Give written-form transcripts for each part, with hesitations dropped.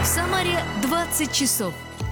Самаре 20 часов.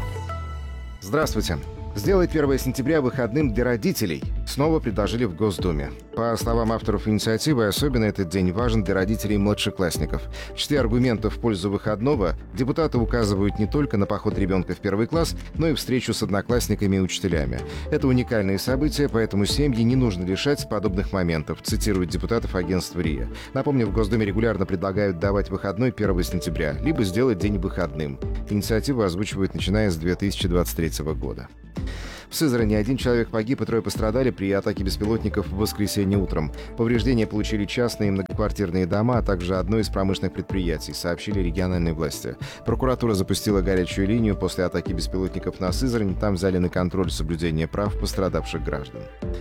Здравствуйте. Сделать 1 сентября выходным для родителей снова предложили в Госдуме. По словам авторов инициативы, особенно этот день важен для родителей младшеклассников. В числе аргументов в пользу выходного депутаты указывают не только на поход ребенка в первый класс, но и встречу с одноклассниками и учителями. Это уникальные события, поэтому семьи не нужно лишать подобных моментов, цитирует депутатов агентства РИА. Напомню, в Госдуме регулярно предлагают давать выходной 1 сентября, либо сделать день выходным. Инициативу озвучивают, начиная с 2023 года. В Сызрани 1 человек погиб и 3 пострадали при атаке беспилотников в воскресенье утром. Повреждения получили частные и многоквартирные дома, а также одно из промышленных предприятий, сообщили региональные власти. Прокуратура запустила горячую линию после атаки беспилотников на Сызрань. Там взяли на контроль соблюдение прав пострадавших граждан.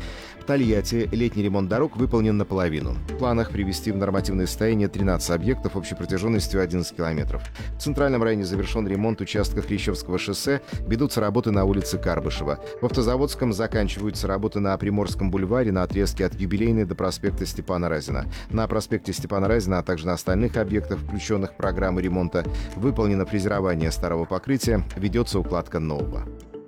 В Тольятти летний ремонт дорог выполнен наполовину. В планах привести в нормативное состояние 13 объектов общей протяженностью 11 километров. В центральном районе завершен ремонт участков Рещевского шоссе, ведутся работы на улице Карбышева. В Автозаводском заканчиваются работы на Приморском бульваре на отрезке от Юбилейной до проспекта Степана Разина. На проспекте Степана Разина, а также на остальных объектах, включенных в программу ремонта, выполнено фрезерование старого покрытия, ведется укладка нового.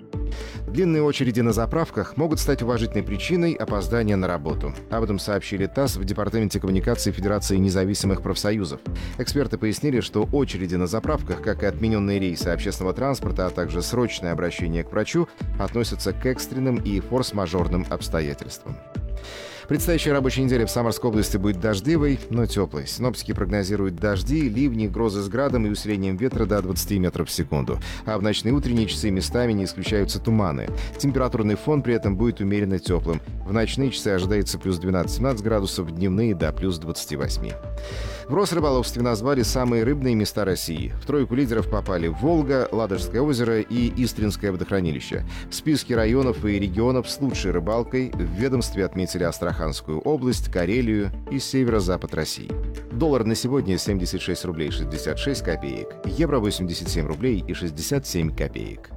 Длинные очереди на заправках могут стать уважительной причиной опоздания на работу. Об этом сообщили ТАСС в Департаменте коммуникации Федерации независимых профсоюзов. Эксперты пояснили, что очереди на заправках, как и отмененные рейсы общественного транспорта, а также срочное обращение к врачу, относятся к экстренным и форс-мажорным обстоятельствам. Предстоящая рабочая неделя в Самарской области будет дождливой, но теплой. Синоптики прогнозируют дожди, ливни, грозы с градом и усилением ветра до 20 метров в секунду. А в ночные и утренние часы местами не исключаются туманы. Температурный фон при этом будет умеренно теплым. В ночные часы ожидается плюс 12-17 градусов, дневные до плюс 28. В Росрыболовстве назвали самые рыбные места России. В тройку лидеров попали Волга, Ладожское озеро и Истринское водохранилище. В списке районов и регионов с лучшей рыбалкой в ведомстве отметили Астраханскую область, Карелию и северо-запад России. Доллар на сегодня 76 рублей 66 копеек, евро 87 рублей и 67 копеек.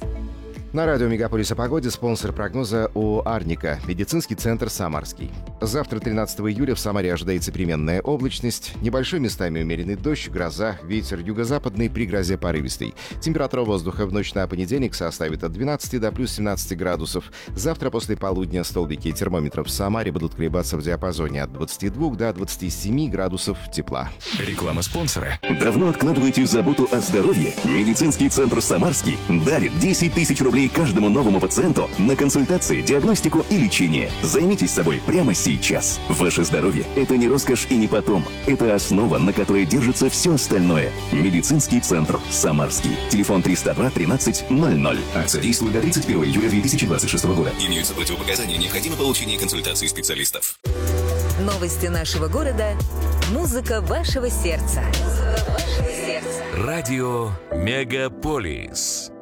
На радио «Мегаполис» о погоде спонсор прогноза ООО «Арника», медицинский центр «Самарский». Завтра, 13 июля, в Самаре ожидается переменная облачность, небольшой местами умеренный дождь, гроза, ветер юго-западный, при грозе порывистый. Температура воздуха в ночь на понедельник составит от 12 до плюс 17 градусов. Завтра после полудня столбики термометров в Самаре будут колебаться в диапазоне от 22 до 27 градусов тепла. Реклама спонсора. Давно откладываете заботу о здоровье? Медицинский центр «Самарский» дарит 10 тысяч рублей каждому новому пациенту на консультации, диагностику и лечение. Займитесь собой прямо сейчас. Ваше здоровье – это не роскошь и не потом. Это основа, на которой держится все остальное. Медицинский центр «Самарский». Телефон 302 13 00. Акция действует до 31 июля 2026 года. Имеются противопоказания, необходимо получение консультации специалистов. Новости нашего города. Музыка вашего сердца. Радио «Мегаполис».